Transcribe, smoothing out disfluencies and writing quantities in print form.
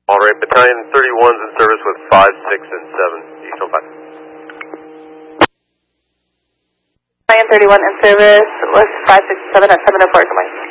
All right, Battalion 31's in service with 5, 6, and 7, East 05. Battalion 31 in service with 5, 6, 7 at 704, come on.